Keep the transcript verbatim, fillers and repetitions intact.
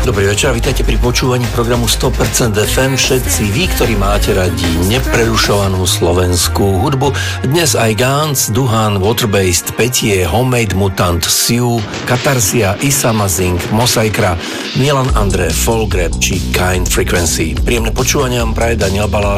Dobrý večer, vítajte pri počúvaní programu sto percent ef em. Všetci vy, ktorí máte radi neprerušovanú slovenskú hudbu. Dnes aj Guns, Duhan, Waterbased, Petie, Homemade Mutant, Siu, Katarsia, Isama Zing, Mosaikra, Milan André, Folgrab či Kind Frequency. Príjemné počúvanie vám praje Daniel Balá.